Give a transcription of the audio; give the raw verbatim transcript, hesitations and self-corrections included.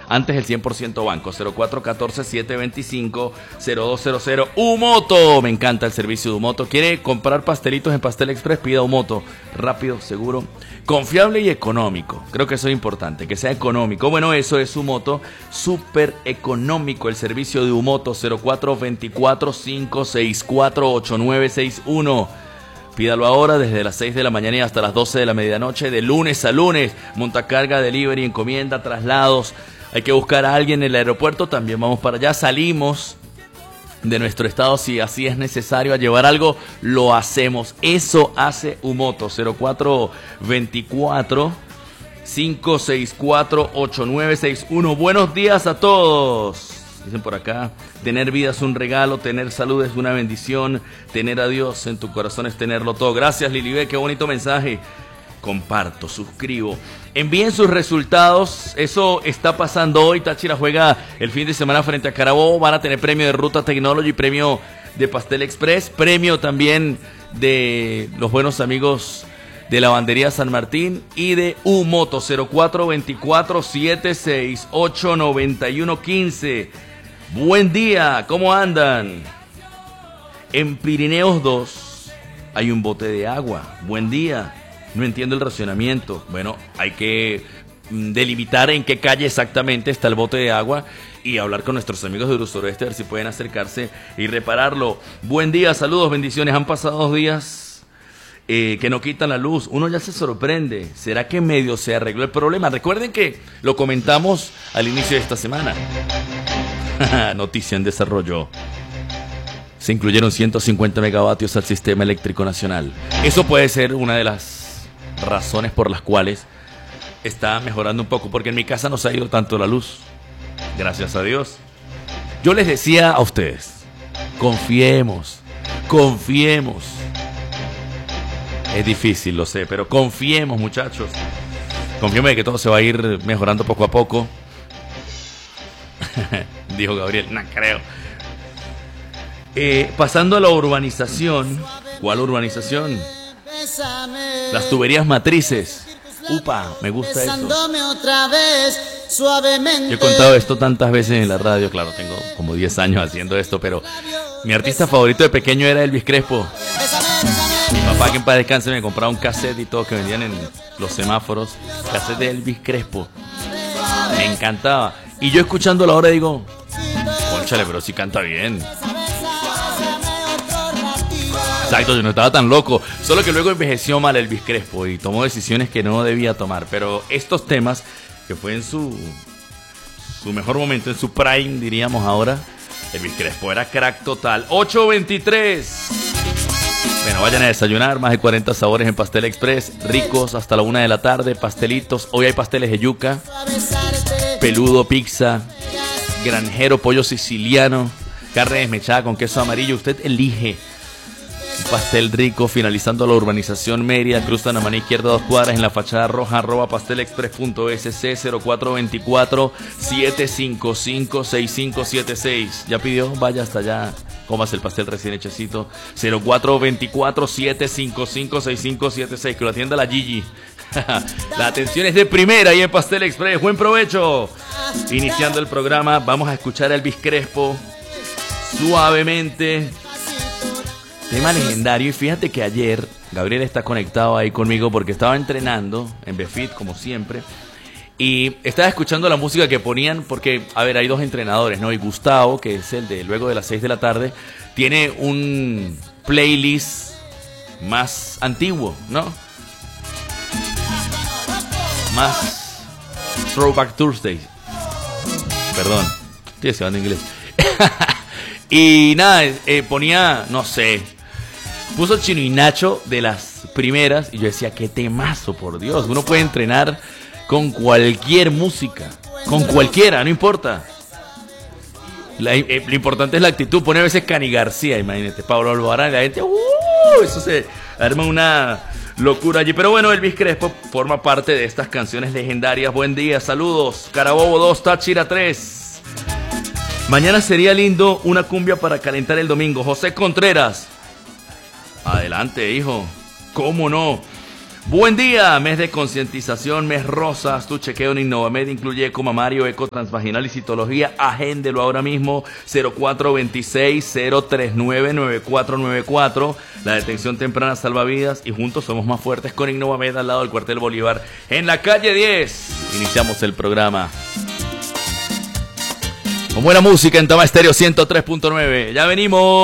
Antes el cien por ciento banco. cero cuatro uno cuatro, siete dos cinco, cero dos cero cero. Umoto. Me encanta el servicio de Umoto. ¿Quiere comprar pastelitos en Pastel Express? Pida Umoto. Rápido, seguro, confiable y económico. Creo que eso es importante, que sea económico. Bueno, eso es Umoto. Súper económico el servicio de Umoto. Cero cuatro dos cuatro, cinco seis cuatro, ocho nueve seis uno. Pídalo ahora desde las seis de la mañana y hasta las doce de la medianoche, de lunes a lunes. Montacarga, delivery, encomienda, traslados. Hay que buscar a alguien en el aeropuerto, también vamos para allá. Salimos de nuestro estado si así es necesario a llevar algo, lo hacemos. Eso hace Umoto. Cero cuatro dos cuatro, cinco seis cuatro, ocho nueve seis uno. Buenos días a todos. Dicen por acá, tener vida es un regalo, tener salud es una bendición, tener a Dios en tu corazón es tenerlo todo. Gracias, Lilibet, qué bonito mensaje. Comparto, suscribo. Envíen sus resultados, eso está pasando hoy. Táchira juega el fin de semana frente a Carabobo. Van a tener premio de Ruta Technology, premio de Pastel Express, premio también de los buenos amigos de Lavandería San Martín y de Umoto. Cero cuatro dos cuatro, siete seis ocho, nueve uno uno cinco. Buen día, ¿cómo andan? En Pirineos dos hay un bote de agua. Buen día. No entiendo el racionamiento. Bueno, hay que delimitar en qué calle exactamente está el bote de agua y hablar con nuestros amigos de Eurosoroeste a ver si pueden acercarse y repararlo. Buen día, saludos, bendiciones. Han pasado dos días eh, que no quitan la luz. Uno ya se sorprende. ¿Será que medio se arregló el problema? Recuerden que lo comentamos al inicio de esta semana. Noticia en desarrollo. Se incluyeron ciento cincuenta megavatios al sistema eléctrico nacional. Eso puede ser una de las razones por las cuales está mejorando un poco, porque en mi casa no se ha ido tanto la luz. Gracias a Dios. Yo les decía a ustedes, confiemos, confiemos. Es difícil, lo sé, pero confiemos, muchachos. Confiemos de que todo se va a ir mejorando poco a poco. Dijo Gabriel, no creo. Eh, pasando a la urbanización. ¿Cuál urbanización? Las tuberías matrices. Upa, me gusta eso. Yo he contado esto tantas veces en la radio. Claro, tengo como diez años haciendo esto, pero mi artista favorito de pequeño era Elvis Crespo. Mi papá, que en paz descanse, me compraba un cassette y todo que vendían en los semáforos. Cassette de Elvis Crespo. Me encantaba. Y yo escuchándolo ahora digo, cónchale, pero sí canta bien. Exacto, yo no estaba tan loco. Solo que luego envejeció mal Elvis Crespo y tomó decisiones que no debía tomar. Pero estos temas, que fue en su, su mejor momento, en su prime, diríamos ahora, Elvis Crespo era crack total. ocho veintitrés. Bueno, vayan a desayunar, más de cuarenta sabores en Pastel Express, ricos hasta la una de la tarde, pastelitos. Hoy hay pasteles de yuca, peludo, pizza, granjero, pollo siciliano, carne desmechada con queso amarillo. Usted elige un pastel rico, finalizando la urbanización Mérida. Cruzan a mano izquierda dos cuadras en la fachada roja, arroba pastelexpress punto es ce. Cero cuatro dos cuatro, siete cinco cinco, seis cinco siete seis. ¿Ya pidió? Vaya hasta allá, comas el pastel recién hechecito. Cero cuatro dos cuatro, siete cinco cinco, seis cinco siete seis. Que lo atienda la Gigi. La atención es de primera y en Pastel Express. Buen provecho. Iniciando el programa, vamos a escuchar a Elvis Crespo suavemente. Tema legendario. Y fíjate que ayer Gabriel está conectado ahí conmigo porque estaba entrenando en Befit, como siempre, y estaba escuchando la música que ponían porque, a ver, hay dos entrenadores, ¿no? Y Gustavo, que es el de luego de las seis de la tarde, tiene un playlist más antiguo, ¿no? Más Throwback Thursday. Perdón, estoy hablando inglés. Y nada, eh, ponía, no sé, puso Chino y Nacho de las primeras. Y yo decía, qué temazo, por Dios. Uno puede entrenar con cualquier música, con cualquiera, no importa. La, eh, lo importante es la actitud. Pone a veces Cani García, imagínate, Pablo Alvarán, y la gente, uh, eso se arma una locura allí. Pero bueno, Elvis Crespo forma parte de estas canciones legendarias. Buen día, saludos. Carabobo dos, Táchira tres. Mañana sería lindo una cumbia para calentar el domingo. José Contreras. Adelante, hijo. ¿Cómo no? Buen día, mes de concientización, mes rosas, tu chequeo en Innovamed incluye eco mamario, eco transvaginal y citología. Agéndelo ahora mismo, cero cuatro dos seis, cero tres nueve, nueve cuatro nueve cuatro. La detección temprana salva vidas y juntos somos más fuertes con Innovamed al lado del cuartel Bolívar en la calle diez. Iniciamos el programa con buena música en Tama Estéreo ciento tres punto nueve. Ya venimos.